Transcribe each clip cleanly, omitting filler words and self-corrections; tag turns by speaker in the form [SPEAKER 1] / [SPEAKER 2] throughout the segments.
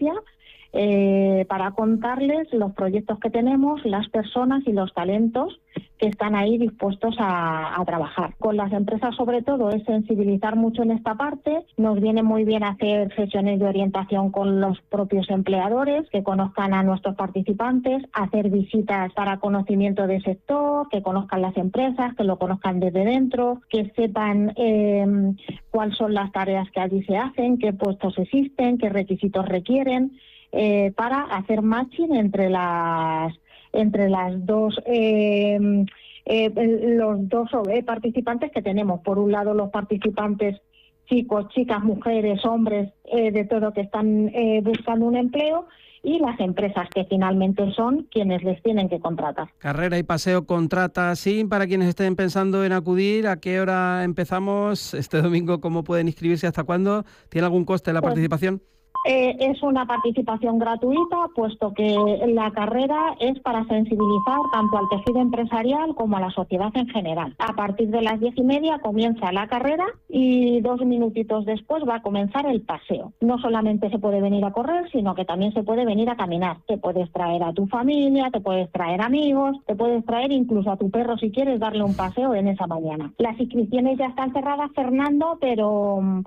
[SPEAKER 1] noticia para contarles los proyectos que tenemos, las personas y los talentos que están ahí dispuestos a trabajar. Con las empresas, sobre todo, es sensibilizar mucho en esta parte. Nos viene muy bien hacer sesiones de orientación con los propios empleadores, que conozcan a nuestros participantes, hacer visitas para conocimiento del sector, que conozcan las empresas, que lo conozcan desde dentro, que sepan cuáles son las tareas que allí se hacen, qué puestos existen, qué requisitos requieren, para hacer matching entre las dos los dos participantes que tenemos. Por un lado, los participantes chicos, chicas, mujeres, hombres, de todo, que están buscando un empleo, y las empresas, que finalmente son quienes les tienen que contratar.
[SPEAKER 2] Carrera y paseo Contrata SIM, para quienes estén pensando en acudir. ¿A qué hora empezamos este domingo? ¿Cómo pueden inscribirse? ¿Hasta cuándo? ¿Tiene algún coste la participación?
[SPEAKER 1] Es una participación gratuita, puesto que la carrera es para sensibilizar tanto al tejido empresarial como a la sociedad en general. A partir de las 10:30 comienza la carrera y 2 minutitos después va a comenzar el paseo. No solamente se puede venir a correr, sino que también se puede venir a caminar. Te puedes traer a tu familia, te puedes traer amigos, te puedes traer incluso a tu perro si quieres darle un paseo en esa mañana. Las inscripciones ya están cerradas, Fernando, pero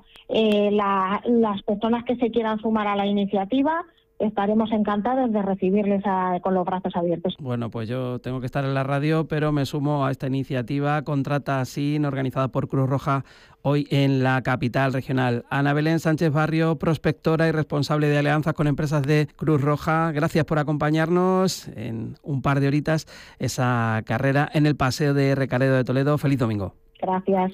[SPEAKER 1] las personas que se quieran sumar a la iniciativa, estaremos encantados de recibirles con los brazos abiertos.
[SPEAKER 2] Bueno, pues yo tengo que estar en la radio, pero me sumo a esta iniciativa Contrata SIN, organizada por Cruz Roja, hoy en la capital regional. Ana Belén Sánchez Barrio, prospectora y responsable de alianzas con empresas de Cruz Roja, gracias por acompañarnos en un par de horitas esa carrera en el Paseo de Recaredo de Toledo. Feliz domingo.
[SPEAKER 1] Gracias.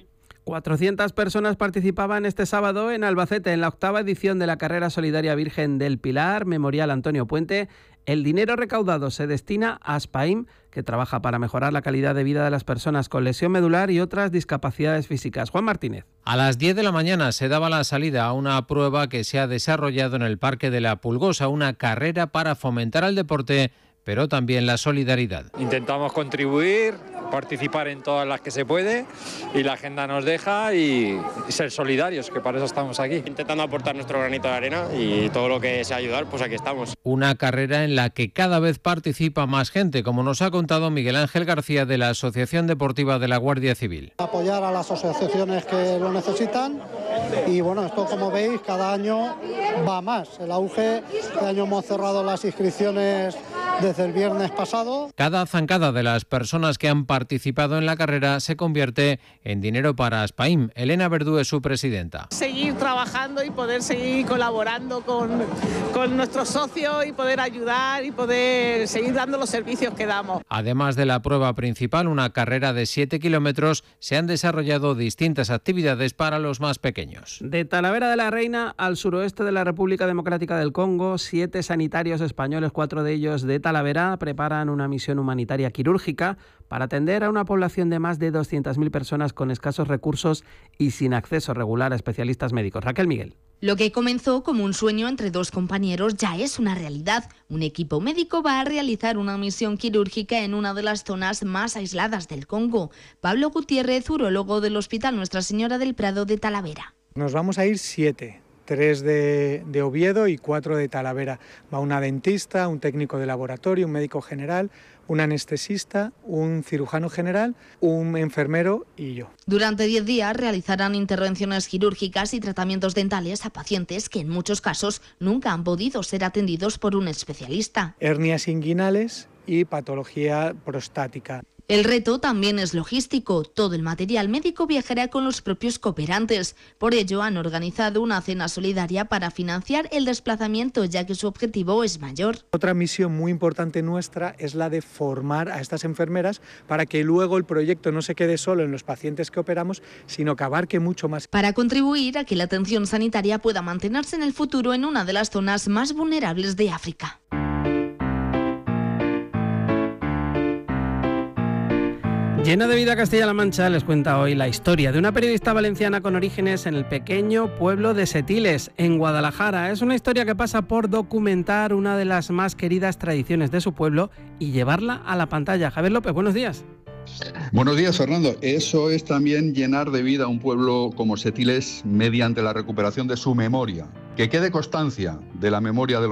[SPEAKER 2] 400 personas participaban este sábado en Albacete en la 8ª edición de la Carrera Solidaria Virgen del Pilar, Memorial Antonio Puente. El dinero recaudado se destina a Aspaim, que trabaja para mejorar la calidad de vida de las personas con lesión medular y otras discapacidades físicas. Juan Martínez.
[SPEAKER 3] A las 10 de la mañana se daba la salida a una prueba que se ha desarrollado en el Parque de la Pulgosa, una carrera para fomentar el deporte, pero también la solidaridad.
[SPEAKER 4] Intentamos contribuir, participar en todas las que se puede, y la agenda nos deja, y ser solidarios, que para eso estamos aquí.
[SPEAKER 5] Intentando aportar nuestro granito de arena, y todo lo que sea ayudar, pues aquí estamos.
[SPEAKER 3] Una carrera en la que cada vez participa más gente, como nos ha contado Miguel Ángel García de la Asociación Deportiva de la Guardia Civil.
[SPEAKER 6] Apoyar a las asociaciones que lo necesitan, y bueno, esto, como veis, cada año va más. El auge, este año hemos cerrado las inscripciones desde el viernes pasado.
[SPEAKER 3] Cada zancada de las personas que han participado en la carrera se convierte en dinero para Aspaim. Elena Verdú es su presidenta.
[SPEAKER 7] Seguir trabajando y poder seguir colaborando con nuestros socios, y poder ayudar y poder seguir dando los servicios que damos.
[SPEAKER 3] Además de la prueba principal, una carrera de 7 kilómetros, se han desarrollado distintas actividades para los más pequeños.
[SPEAKER 2] De Talavera de la Reina al suroeste de la República Democrática del Congo, 7 sanitarios españoles, 4 de ellos de Talavera, preparan una misión humanitaria quirúrgica para atender a una población de más de 200.000 personas con escasos recursos y sin acceso regular a especialistas médicos. Raquel Miguel.
[SPEAKER 8] Lo que comenzó como un sueño entre dos compañeros ya es una realidad. Un equipo médico va a realizar una misión quirúrgica en una de las zonas más aisladas del Congo. Pablo Gutiérrez, urólogo del Hospital Nuestra Señora del Prado de Talavera.
[SPEAKER 9] Nos vamos a ir 7. 3 de Oviedo y 4 de Talavera. Va una dentista, un técnico de laboratorio, un médico general, un anestesista, un cirujano general, un enfermero y yo.
[SPEAKER 8] Durante 10 días realizarán intervenciones quirúrgicas y tratamientos dentales a pacientes que en muchos casos nunca han podido ser atendidos por un especialista.
[SPEAKER 9] Hernias inguinales y patología prostática.
[SPEAKER 8] El reto también es logístico. Todo el material médico viajará con los propios cooperantes. Por ello han organizado una cena solidaria para financiar el desplazamiento, ya que su objetivo es mayor.
[SPEAKER 9] Otra misión muy importante nuestra es la de formar a estas enfermeras para que luego el proyecto no se quede solo en los pacientes que operamos, sino que abarque mucho más.
[SPEAKER 8] Para contribuir a que la atención sanitaria pueda mantenerse en el futuro en una de las zonas más vulnerables de África.
[SPEAKER 2] Llena de vida Castilla-La Mancha les cuenta hoy la historia de una periodista valenciana con orígenes en el pequeño pueblo de Setiles, en Guadalajara. Es una historia que pasa por documentar una de las más queridas tradiciones de su pueblo y llevarla a la pantalla. Javier López, buenos días.
[SPEAKER 10] Buenos días, Fernando. Eso es también llenar de vida a un pueblo como Setiles mediante la recuperación de su memoria. Que quede constancia de la memoria de los